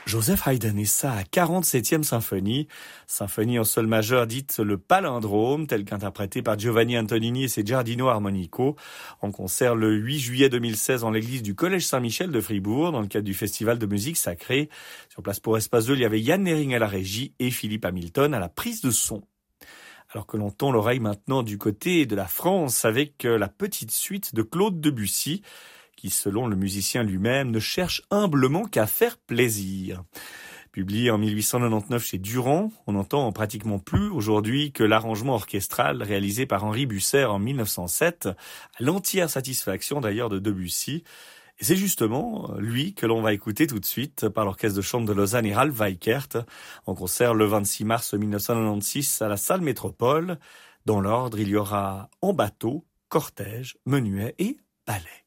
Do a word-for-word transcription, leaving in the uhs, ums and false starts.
Joseph Haydn et sa quarante-septième symphonie, symphonie en sol majeur dite le palindrome, telle qu'interprétée par Giovanni Antonini et ses Giardino Armonico, en concert le huit juillet deux mille seize en l'église du Collège Saint-Michel de Fribourg, dans le cadre du festival de musique sacrée. Sur place pour Espace deux, il y avait Yann Nering à la régie et Philippe Hamilton à la prise de son. Alors que l'on tend l'oreille maintenant du côté de la France avec la petite suite de Claude Debussy, qui, selon le musicien lui-même, ne cherche humblement qu'à faire plaisir. Publié en mille huit cent quatre-vingt-dix-neuf chez Durand, on n'entend pratiquement plus aujourd'hui que l'arrangement orchestral réalisé par Henri Busser en mille neuf cent sept, à l'entière satisfaction d'ailleurs de Debussy. Et c'est justement lui que l'on va écouter tout de suite par l'Orchestre de chambre de Lausanne et Ralph Weikert, en concert le vingt-six mars mille neuf cent quatre-vingt-seize à la salle Métropole. Dans l'ordre, il y aura en bateau, cortège, menuet et ballet.